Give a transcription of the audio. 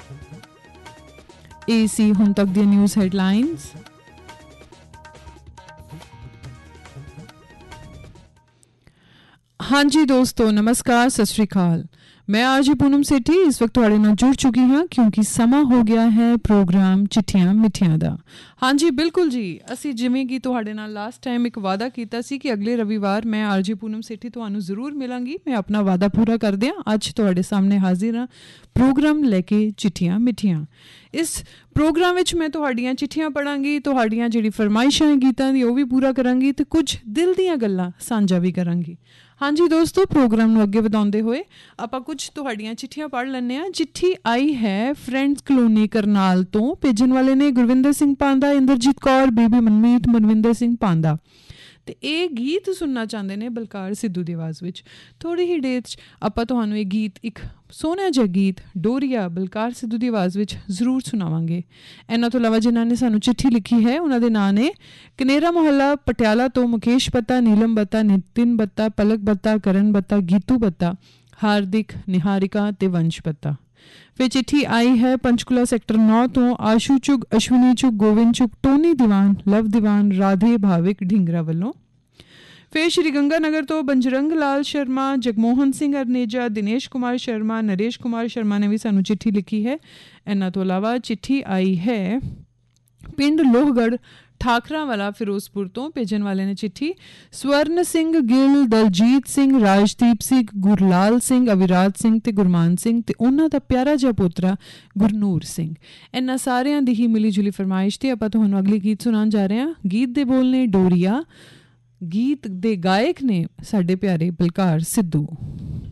ਇਹ ਸੀ ਹੁਣ ਤੱਕ ਦੀਆਂ ਨਿਊਜ਼ ਹੈਡਲਾਈਨਸ। ਹਾਂਜੀ ਦੋਸਤੋ, ਨਮਸਕਾਰ, ਸਤਿ ਸ਼੍ਰੀ ਅਕਾਲ। मैं आज पूनम सेठी इस वक्त तुहाडे नाल जुड़ चुकी हाँ क्योंकि समा हो गया है प्रोग्राम चिट्ठियां मिठियां दा। हाँ जी बिल्कुल जी, असी जिवें कि तुहाडे नाल लास्ट टाइम एक वादा कीता सी कि अगले रविवार मैं आरजे पूनम सेठी तुहानू जरूर मिलांगी। मैं अपना वादा पूरा कर दिया, अज तुहाडे सामने हाजिर हाँ प्रोग्राम लैके चिट्ठियां मिठियां। इस प्रोग्राम विच मैं तुहाडियां चिट्ठियां पढ़ांगी, तुहाडियां जिहड़ी फरमाइशां गीतां दी ओह भी पूरा करांगी ते कुछ दिल दीयां गल्लां सांझा भी करांगी। हाँ जी दोस्तों, प्रोग्राम नूं अगे वधाउंदे होए आपां कुछ तुहाडियां चिट्ठियां पढ़ लैंदे आ। चिट्ठी आई है फ्रेंड्स कलोनी करनाल तो, भेजण वाले ने गुरविंदर सिंह पांदा, इंद्रजीत कौर, बेबी मनमीत, मनविंदर सिंह पांदा। ते ये गीत सुनना चाहते हैं बलकार सिद्धू की आवाज़ में। थोड़ी ही देर आपां तुहानूं ये गीत, एक सोहना जिहा गीत डोरिया बलकार सिद्धू की आवाज़ में जरूर सुनावांगे। इन्हां तो इलावा जिन्हां ने सानूं चिट्ठी लिखी है उन्हां दे नाम ने कनेरा मोहल्ला पटियाला तो मुकेश बत्ता, नीलम बत्ता, नितिन बत्ता, पलक बत्ता, करण बत्ता, गीतू बत्ता, हार्दिक, निहारिका ते वंश बत्ता। फिर चिट्ठी आई है पंचकुला सैक्टर 9 तो आशू चुग, अश्विनी चुग, गोविंद चुग, टोनी दीवान, लव दीवान, राधे भाविक ढिंगरा वालों। फिर श्री गंगानगर तो बंजरंग लाल शर्मा, जगमोहन सिंह अरनेजा, दिनेश कुमार शर्मा, नरेश कुमार शर्मा ने भी सानू चिट्ठी लिखी है। इन्हां तो इलावा चिट्ठी आई है पिंड लोहगढ़ ठाकरा वाला फिरोजपुर तो, भेजन वाले ने चिट्ठी स्वर्ण सिंह गिल, दलजीत सिंह, राजदीप सिंह, गुरलाल सिंह, अविराज सिंह ते गुरमान सिंह ते उन्हां दा प्यारा जिहा पोतरा गुरनूर सिंह। इन्हां सारियां दी ही मिली जुली फरमाइश ते आपां तुहानूं अगली गीत सुनाउण जा रहे हां। गीत दे बोल ने डोरिया, गीत दे गायक ने साडे प्यारे बलकार सिद्धू।